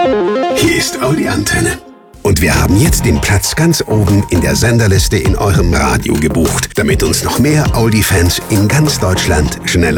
Hier ist Audi Antenne. Und wir haben jetzt den Platz ganz oben in der Senderliste in eurem Radio gebucht, damit uns noch mehr Audi-Fans in ganz Deutschland schneller